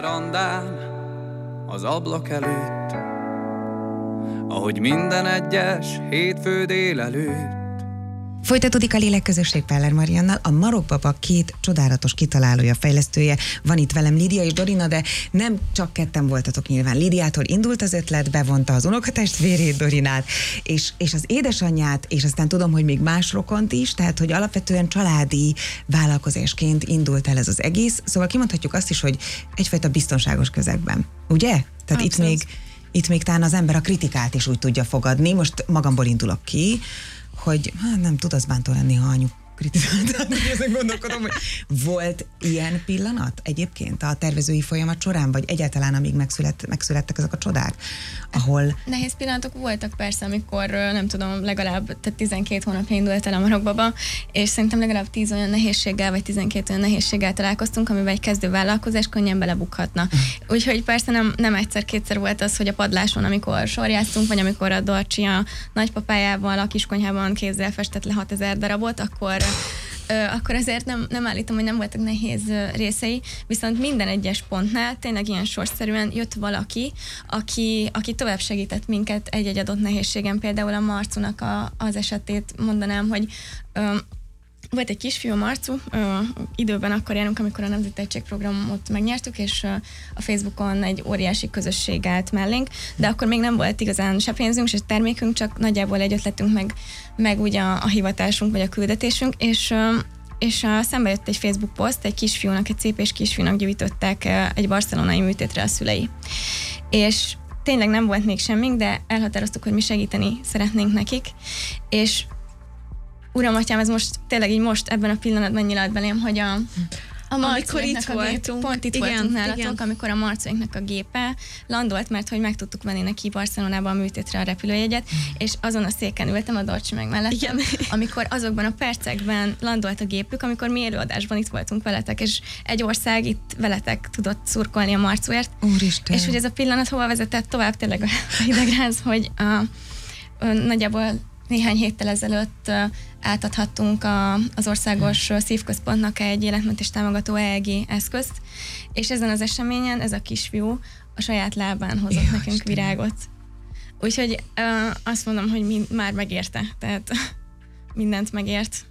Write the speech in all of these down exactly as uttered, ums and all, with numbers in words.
Randán, az ablak előtt, ahogy minden egyes hétfő délelőtt. Folytatódik a Lélekközösség Páller Mariannal, a Marokbaba két csodálatos kitalálója, fejlesztője. Van itt velem Lídia és Dorina, de nem csak ketten voltatok nyilván. Lídiától indult az ötlet, bevonta az unokatestvérét, Dorinát, és, és az édesanyját, és aztán tudom, hogy még más rokont is, tehát hogy alapvetően családi vállalkozásként indult el ez az egész. Szóval kimondhatjuk azt is, hogy egyfajta biztonságos közegben. Ugye? Tehát itt még, itt még talán az ember a kritikát is úgy tudja fogadni. Most magamból indulok ki, hogy hát nem tud az bántó lenni, ha anyu kritizáltál, ezen gondolkodom, hogy volt ilyen pillanat egyébként a tervezői folyamat során, vagy egyáltalán amíg megszület, megszülettek ezek a csodák, ahol... Nehéz pillanatok voltak persze, amikor nem tudom, legalább tehát tizenkét hónapja indult el a Marokbaba, és szerintem legalább tíz olyan nehézséggel, vagy tizenkét olyan nehézséggel találkoztunk, amivel egy kezdő vállalkozás könnyen belebukhatna. Úgyhogy persze nem, nem egyszer-kétszer volt az, hogy a padláson, amikor sorjáztunk, vagy amikor a Dorcsi a nagypapájával a kiskonyhában kézzel festett le hatezer darabot, akkor akkor azért nem, nem állítom, hogy nem voltak nehéz részei, viszont minden egyes pontnál tényleg ilyen sorszerűen jött valaki, aki, aki tovább segített minket egy-egy adott nehézségen. Például a Marcunak a, az esetét mondanám, hogy ö, volt egy kisfiú, Marcu, ö, időben akkor járunk, amikor a Nemzeti Tehetségprogramot megnyertük, és ö, a Facebookon egy óriási közösség állt mellénk, de akkor még nem volt igazán se pénzünk, se termékünk, csak nagyjából egy ötletünk, meg, meg úgy a, a hivatásunk, vagy a küldetésünk, és ö, és a, szembe jött egy Facebook poszt, egy kisfiúnak, egy szép és kisfiúnak gyűjtöttek egy barcelonai műtétre a szülei. És tényleg nem volt még semmink, de elhatároztuk, hogy mi segíteni szeretnénk nekik, és uram, atyám, ez most tényleg így most ebben a pillanatban nyilat belém, hogy a, a amikor itt a voltunk, gép, pont itt igen, voltunk nálatok, igen. amikor a Marcuinknak a gépe landolt, mert hogy meg tudtuk venni neki Barcelonába a műtétre a repülőjegyet, és azon a széken ültem, a Dorcsi meg mellettem, amikor azokban a percekben landolt a gépük, amikor mi élőadásban itt voltunk veletek, és egy ország itt veletek tudott szurkolni a Marcuért. Úristen. És hogy ez a pillanat hova vezetett tovább tényleg a hidegráz, hogy a, a, nagyjából néhány héttel ezelőtt uh, átadhattunk a, az országos uh, szívközpontnak egy életmentés támogató E E G eszközt, és ezen az eseményen ez a kisfiú a saját lábán hozott Jó, nekünk Isten. virágot. Úgyhogy uh, azt mondom, hogy mi, már megérte, tehát mindent megért.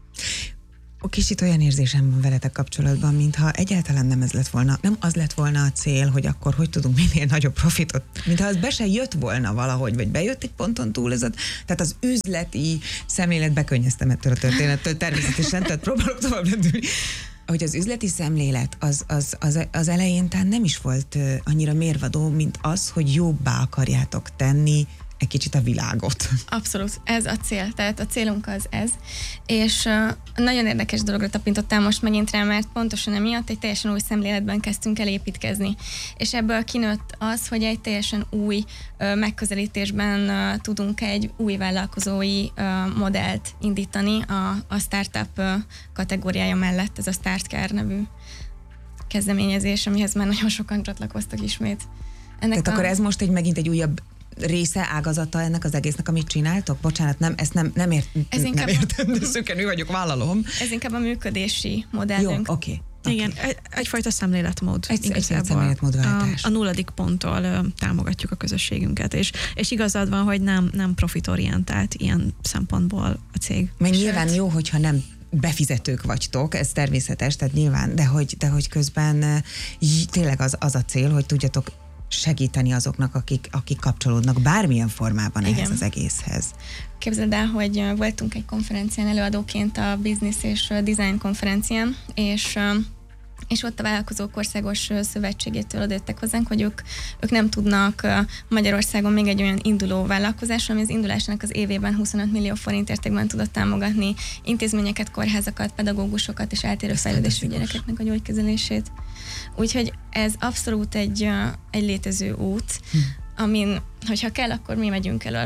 Kicsit olyan érzésem van veletek kapcsolatban, mintha egyáltalán nem ez lett volna, nem az lett volna a cél, hogy akkor hogy tudunk minél nagyobb profitot, mintha az be se jött volna valahogy, vagy bejött egy ponton túl ez a, tehát az üzleti szemlélet, bekönnyeztem ettől a történettől természetesen, tehát próbálok tovább lendülni, hogy az üzleti szemlélet az, az, az, az elején talán nem is volt annyira mérvadó, mint az, hogy jobbá akarjátok tenni egy kicsit a világot. Abszolút, ez a cél, tehát a célunk az ez, és uh, nagyon érdekes dologra tapintottál most megint rá, mert pontosan emiatt egy teljesen új szemléletben kezdtünk el építkezni, és ebből kinőtt az, hogy egy teljesen új uh, megközelítésben uh, tudunk egy új vállalkozói uh, modellt indítani a, a startup uh, kategóriája mellett, ez a StartCare nevű kezdeményezés, amihez már nagyon sokan csatlakoztak ismét. Ennek Tehát a... akkor ez most egy megint egy újabb része, ágazata ennek az egésznek, amit csináltok? Bocsánat, nem, ezt nem, nem, ért, ez nem értem, de szökenő vagyok, vállalom. Ez inkább a működési modellünk. Jó, oké. Okay. Igen, egy, egyfajta szemléletmód. Egy, egy szemléletmódváltás. A, a nulladik ponttól ö, támogatjuk a közösségünket, és, és igazad van, hogy nem, nem profitorientált ilyen szempontból a cég. Mert nyilván jó, hogyha nem befizetők vagytok, ez természetes, tehát nyilván, de hogy, de hogy közben tényleg az, az a cél, hogy tudjatok segíteni azoknak, akik, akik kapcsolódnak bármilyen formában ehhez Igen. az egészhez. Képzeld el, hogy voltunk egy konferencián előadóként, a Business és Design konferencián, és és ott a Vállalkozók Országos Szövetségétől odajöttek hozzánk, hogy ők, ők nem tudnak Magyarországon még egy olyan induló vállalkozásra, ami az indulásának az évében huszonöt millió forint értékben tudott támogatni intézményeket, kórházakat, pedagógusokat és eltérő fejlődésű gyerekeknek a gyógykezelését. Úgyhogy ez abszolút egy, egy létező út, hm. amin, hogyha kell, akkor mi megyünk elől.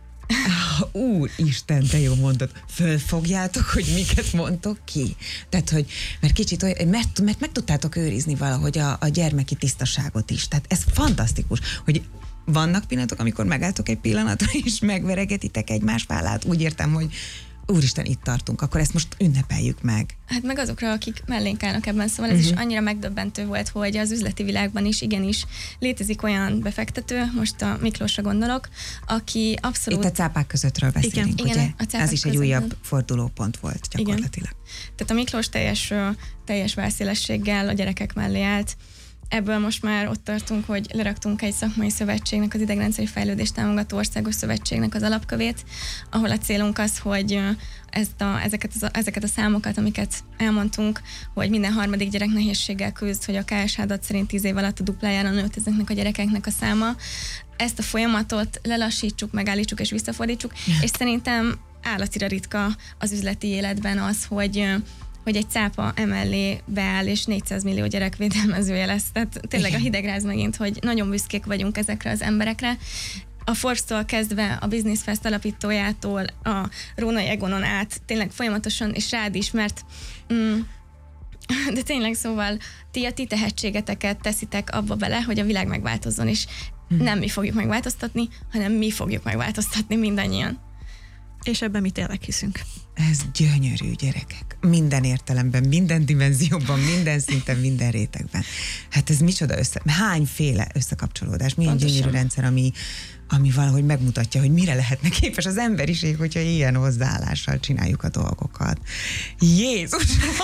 Úristen, te jó mondod. Fölfogjátok, hogy miket mondtok ki? Tehát, hogy, mert kicsit olyan, mert, mert meg tudtátok őrizni valahogy a, a gyermeki tisztaságot is. Tehát ez fantasztikus, hogy vannak pillanatok, amikor megálltok egy pillanatra, és megveregetitek egymás vállát. Úgy értem, hogy úristen, itt tartunk, akkor ezt most ünnepeljük meg. Hát meg azokra, akik mellénk állnak ebben, szóval ez uh-huh. is annyira megdöbbentő volt, hogy az üzleti világban is igenis létezik olyan befektető, most a Miklósra gondolok, aki abszolút... Itt a cápák közöttről beszélünk, igen, ugye? Igen, a cápák ez is egy között. újabb fordulópont volt gyakorlatilag. Igen. Tehát a Miklós teljes, teljes válszélességgel a gyerekek mellé állt. Ebből most már ott tartunk, hogy leraktunk egy szakmai szövetségnek, az Idegrendszeri Fejlődést Támogató Országos Szövetségnek az alapkövét, ahol a célunk az, hogy ezt a, ezeket, az, ezeket a számokat, amiket elmondtunk, hogy minden harmadik gyerek nehézséggel küzd, hogy a ká es há adat szerint tíz év alatt a duplájára nőtt ezeknek a gyerekeknek a száma. Ezt a folyamatot lelassítsuk, megállítsuk és visszafordítsuk, és szerintem állatira ritka az üzleti életben az, hogy hogy egy cápa emellé beáll, és négyszáz millió gyerek védelmezője lesz. Tehát tényleg igen. A hidegráz megint, hogy nagyon büszkék vagyunk ezekre az emberekre. A Forbes-tól kezdve, a Business Fest alapítójától, a Rónai Egonon át, tényleg folyamatosan, és rád is, mert mm, de tényleg szóval ti a ti tehetségeteket teszitek abba bele, hogy a világ megváltozzon, és hmm. nem mi fogjuk megváltoztatni, hanem mi fogjuk megváltoztatni mindannyian. És ebben mi tényleg hiszünk. Ez gyönyörű, gyerekek. Minden értelemben, minden dimenzióban, minden szinten, minden rétegben. Hát ez micsoda össze... Hányféle összekapcsolódás, milyen Pontosan. Gyönyörű rendszer, ami, ami valahogy megmutatja, hogy mire lehetne képes az emberiség, hogyha ilyen hozzáállással csináljuk a dolgokat. Jézus!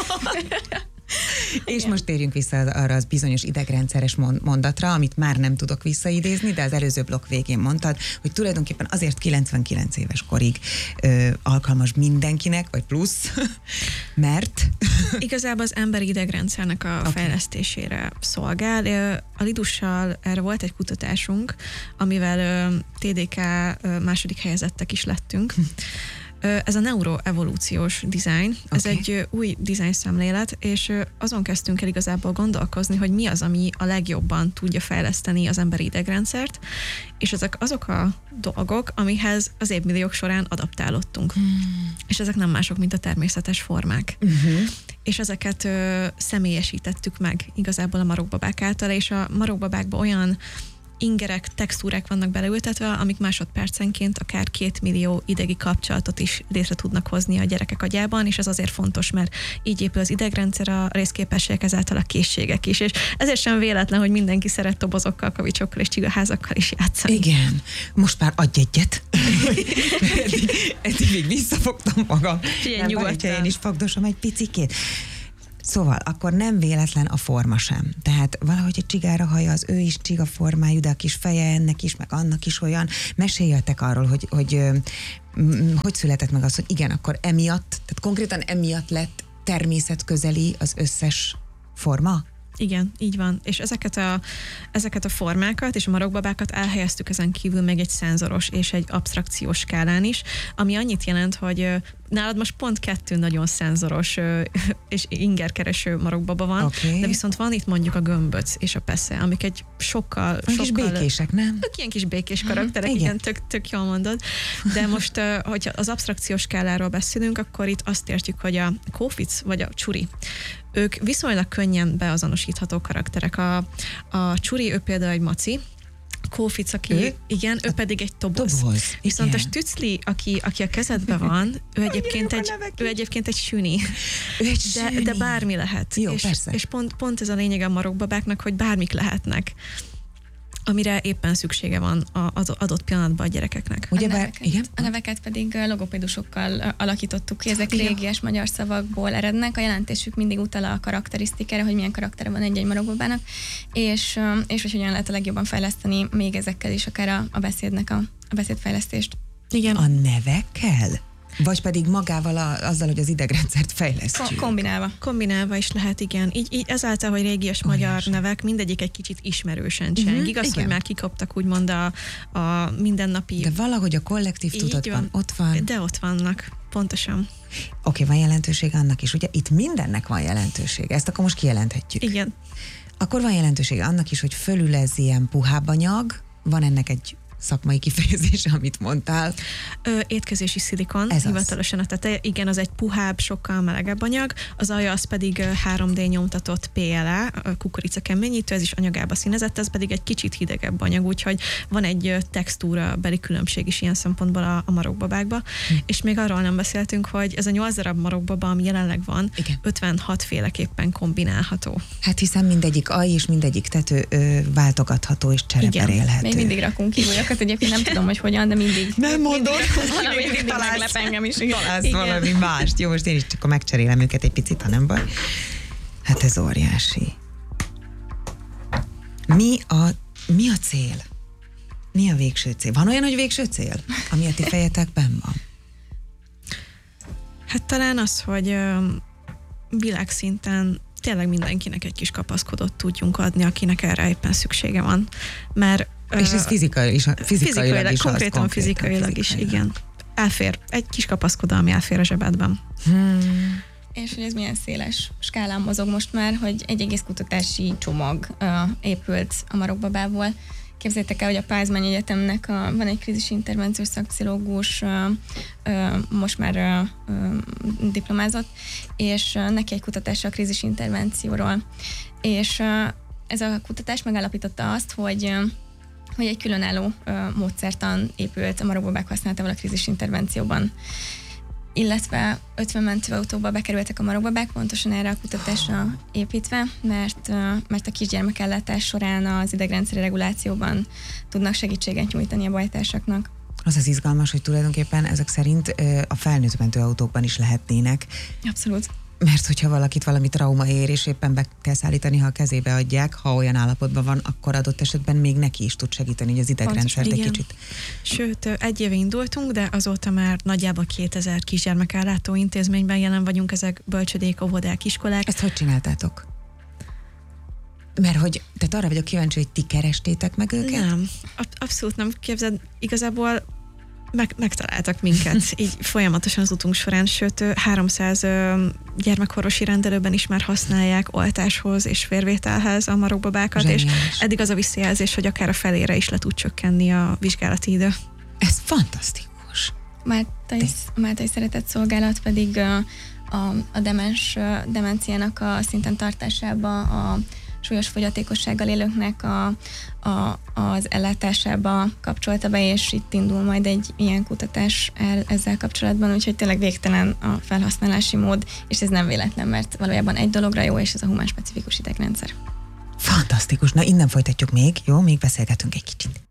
És igen. Most térjünk vissza arra az bizonyos idegrendszeres mondatra, amit már nem tudok visszaidézni, de az előző blokk végén mondtad, hogy tulajdonképpen azért kilencvenkilenc éves korig ö, alkalmas mindenkinek, vagy plusz, mert... Igazából az emberi idegrendszernek a okay. fejlesztésére szolgál. A Lidussal erre volt egy kutatásunk, amivel té dé ká második helyezettek is lettünk. Ez a neuroevolúciós design, okay. ez egy új design szemlélet, és azon kezdtünk el igazából gondolkozni, hogy mi az, ami a legjobban tudja fejleszteni az emberi idegrendszert, és ezek azok a dolgok, amihez az évmilliók során adaptálódtunk. Hmm. És ezek nem mások, mint a természetes formák. Uh-huh. És ezeket ö, személyesítettük meg igazából a marokbabák által, és a marokbabákban olyan ingerek, textúrák vannak beleültetve, amik másodpercenként akár két millió idegi kapcsolatot is létre tudnak hozni a gyerekek agyában, és ez azért fontos, mert így épül az idegrendszer, a részképességek, ezáltal a készségek is. És ezért sem véletlen, hogy mindenki szeret tobozokkal, kavicsokkal és csigaházakkal is játszani. Igen. Most már adj egyet. eddig, eddig még visszafogtam magam. Ilyen nyugodtan. Én is fogdosom egy picikét. Szóval akkor nem véletlen a forma sem. Tehát valahogy egy csigára haja, az ő is csiga formájú, de a kis feje ennek is, meg annak is olyan. Meséljetek arról, hogy hogy, hogy született meg az, hogy igen, akkor emiatt, tehát konkrétan emiatt lett természetközeli az összes forma? Igen, így van. És ezeket a, ezeket a formákat és a marokbabákat elhelyeztük ezen kívül még egy szenzoros és egy absztrakciós skálán is, ami annyit jelent, hogy nálad most pont kettő nagyon szenzoros és ingerkereső marokbaba van, okay. de viszont van itt mondjuk a gömböc és a pesze, amik egy sokkal... Kis sokkal békések, nem? Ők ilyen kis békés karakterek, igen, igen tök, tök jól mondod. De most, hogyha az absztrakciós skáláról beszélünk, akkor itt azt értjük, hogy a kófic vagy a csuri, ők viszonylag könnyen beazonosítható karakterek. A, a csuri, ő például egy maci, Kófic, aki, ő? igen, ő pedig egy toboz. toboz. Viszont igen. a stücli, aki, aki a kezedben van, ő egyébként, egy, ő egyébként egy süni. Ő egy de, süni. de bármi lehet. Jó, és persze. és pont, pont ez a lényeg a marokbabáknak, hogy bármik lehetnek, amire éppen szüksége van az adott pillanatban a gyerekeknek. A, neveket, igen? a neveket pedig logopédusokkal alakítottuk ki, ezek régies magyar szavakból erednek, a jelentésük mindig utal a karakterisztikára, hogy milyen karaktere van egy-egy marokbabának, és, és hogy hogyan lehet a legjobban fejleszteni még ezekkel is akár a, a beszédnek a, a beszédfejlesztést. Igen. A nevekkel? Vagy pedig magával a, azzal, hogy az idegrendszert fejlesztjük. Ko- kombinálva. Kombinálva is lehet, igen. Így, így ezáltal, hogy régies magyar Olyas. nevek, mindegyik egy kicsit ismerősen cseng. Uh-huh, Igaz, igen. hogy már kikoptak úgymond a, a mindennapi... De valahogy a kollektív tudatban ott van. De ott vannak, pontosan. Oké, okay, van jelentőség annak is, ugye? Itt mindennek van jelentősége. Ezt akkor most kijelenthetjük. Igen. Akkor van jelentősége annak is, hogy fölül ez ilyen puhább anyag, van ennek egy szakmai kifejezés, amit mondtál? Ö, étkezési szilikon, Ez hivatalosan a teteje. Igen, az egy puhább, sokkal melegebb anyag, az alja az pedig három dé nyomtatott pé el á, kukorica keményítő, ez is anyagába színezett, ez pedig egy kicsit hidegebb anyag, úgyhogy van egy textúra beli különbség is ilyen szempontból a, a marokbabákba. Hm. És még arról nem beszéltünk, hogy ez a nyolc darab marokbaba, ami jelenleg van, igen, ötvenhat féleképpen kombinálható. Hát hiszen mindegyik alj és mindegyik tető ö, váltogatható és csereberélhető. Még mindig rakunk kívüljakat, egyébként nem tudom, hogy hogyan, de mindig. Nem mondod, valami mindig meglep engem is. Találsz valami mást. Jó, most én is csak megcserélem őket egy picit, ha nem baj. Hát ez óriási. Mi a, mi a cél? Mi a végső cél? Van olyan, hogy végső cél, ami a ti fejetekben van? Hát talán az, hogy ö, világszinten tényleg mindenkinek egy kis kapaszkodót tudjunk adni, akinek erre éppen szüksége van. Mert, és ez fizikai, is, fizikailag, fizikailag is. Konkrétan az, fizikailag, fizikailag is, igen. Elfér. Egy kis kapaszkodó, ami elfér a zsebedben. Hmm. És hogy ez milyen széles skálán mozog most már, hogy egy egész kutatási csomag uh, épült a marokbabából. Képzeljétek el, hogy a Pázmány Egyetemnek a, van egy krízisintervenciós szakpszichológus, uh, uh, most már uh, uh, diplomázott, és uh, neki egy kutatása a krízisintervencióról. És uh, ez a kutatás megállapította azt, hogy uh, hogy egy különálló uh, módszertan épült a marokbabák használatával a krízisintervencióban. Illetve ötven mentőautóba bekerültek a marokbabák, pontosan erre a kutatásra építve, mert, uh, mert a kisgyermekellátás során az idegrendszeri regulációban tudnak segítséget nyújtani a bajtársaknak. Az az izgalmas, hogy tulajdonképpen ezek szerint uh, a felnőtt mentőautókban is lehetnének. Abszolút. Mert hogyha valakit valami trauma ér, és éppen be kell szállítani, ha a kezébe adják, ha olyan állapotban van, akkor adott esetben még neki is tud segíteni, hogy az idegrendszert egy kicsit. Sőt, egy éve indultunk, de azóta már nagyjából kétezer kisgyermekellátó intézményben jelen vagyunk, ezek bölcsödék, óvodák, iskolák. Ezt hogy csináltátok? Mert hogy, tehát arra vagyok kíváncsi, hogy ti kerestétek meg őket? Nem, ab- abszolút nem. Képzeld, igazából Meg, megtaláltak minket, így folyamatosan az utunk során, sőt háromszáz ö, gyermekorvosi rendelőben is már használják oltáshoz és vérvételhez a marokbabákat, Zseniális. És eddig az a visszajelzés, hogy akár a felére is le tud csökkenni a vizsgálati idő. Ez fantasztikus. Máltai Szeretett Szolgálat pedig a, a, a demens, demenciának a szinten tartásába, a súlyos fogyatékossággal élőknek a, a, az ellátásába kapcsolta be, és itt indul majd egy ilyen kutatás el ezzel kapcsolatban, úgyhogy tényleg végtelen a felhasználási mód, és ez nem véletlen, mert valójában egy dologra jó, és ez a humán specifikus idegrendszer. Fantasztikus. Na, innen folytatjuk még, jó? Még beszélgetünk egy kicsit.